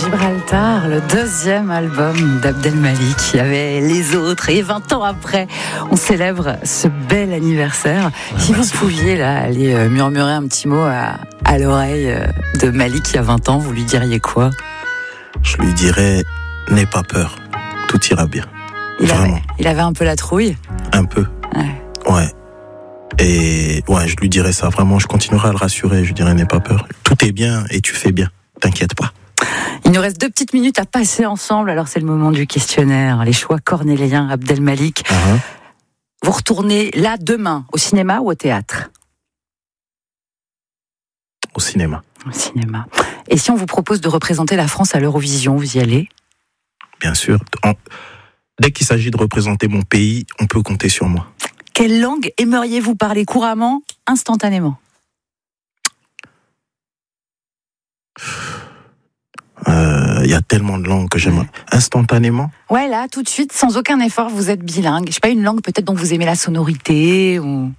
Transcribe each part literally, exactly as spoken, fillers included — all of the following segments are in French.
Gibraltar, le deuxième album d'Abdel Malik. Il y avait Les Autres et vingt ans après, on célèbre ce bel anniversaire. Ouais, si vous pouviez là aller murmurer un petit mot à, à l'oreille de Malik il y a vingt ans, vous lui diriez quoi? Je lui dirais, n'aie pas peur, tout ira bien. Il Vraiment. avait, il avait un peu la trouille? Un peu. Ouais. Ouais. Et ouais, je lui dirais ça, vraiment, je continuerai à le rassurer, je lui dirais, n'aie pas peur. Tout est bien et tu fais bien, t'inquiète pas. Il nous reste deux petites minutes à passer ensemble, alors c'est le moment du questionnaire. Les choix cornéliens, Abdel Malik. Uh-huh. Vous retournez là demain, au cinéma ou au théâtre? Au cinéma. Au cinéma. Et si on vous propose de représenter la France à l'Eurovision, vous y allez? Bien sûr. En... Dès qu'il s'agit de représenter mon pays, on peut compter sur moi. Quelle langue aimeriez-vous parler couramment, instantanément? Il euh, y a tellement de langues que j'aimerais. Ouais. Instantanément? Ouais, là, tout de suite, sans aucun effort, vous êtes bilingue. Je sais pas, une langue peut-être dont vous aimez la sonorité ou...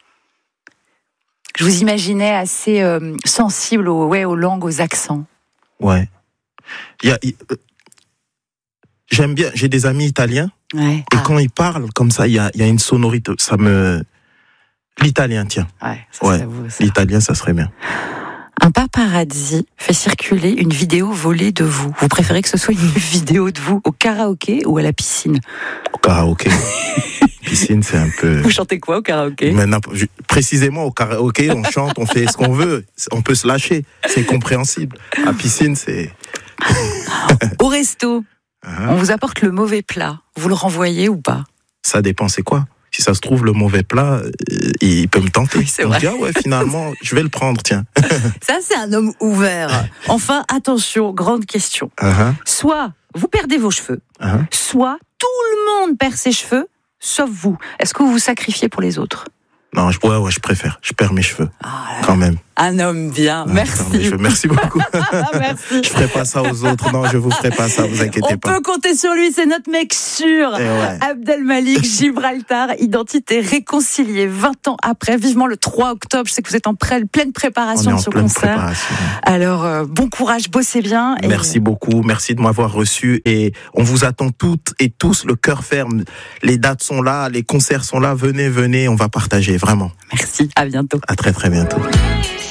Je vous imaginais assez euh, sensible aux, ouais, aux langues, aux accents. Ouais. Y a, y, euh, j'aime bien, j'ai des amis italiens. Ouais. Et ah. quand ils parlent comme ça, il y a, y a une sonorité. Ça me... L'italien, tiens. Ouais, ça ouais. serait vous, ça. L'italien, ça serait bien. Un paparazzi fait circuler une vidéo volée de vous. Vous préférez que ce soit une vidéo de vous au karaoké ou à la piscine? Au karaoké. Piscine, c'est un peu... Vous chantez quoi au karaoké? Maintenant, précisément au karaoké, on chante, on fait ce qu'on veut. On peut se lâcher. C'est compréhensible. À piscine, c'est... Au resto, uh-huh. on vous apporte le mauvais plat. Vous le renvoyez ou pas? Ça dépend, c'est quoi? Si ça se trouve, le mauvais plat, il peut me tenter. Oui, c'est on vrai. dit, ah ouais, finalement, je vais le prendre, tiens. Ça, c'est un homme ouvert. Enfin, attention, grande question. Uh-huh. Soit vous perdez vos cheveux, uh-huh. soit tout le monde perd ses cheveux, sauf vous. Est-ce que vous vous sacrifiez pour les autres? Non, je, ouais, ouais, je préfère. Je perds mes cheveux, ah, quand même. Un homme bien, ouais, merci. Merci beaucoup. Merci. Je ferai pas ça aux autres. Non, je vous ferai pas ça, vous inquiétez On pas. On peut compter sur lui, c'est notre mec sûr. Ouais. Abdel Malik, Gibraltar, identité réconciliée vingt ans après. Vivement le trois octobre. Je sais que vous êtes en pré- pleine préparation de ce concert. Alors, euh, bon courage, bossez bien. Et... Merci beaucoup. Merci de m'avoir reçu. Et on vous attend toutes et tous, le cœur ferme. Les dates sont là, les concerts sont là. Venez, venez, on va partager, vraiment. Merci, à bientôt. À très, très bientôt.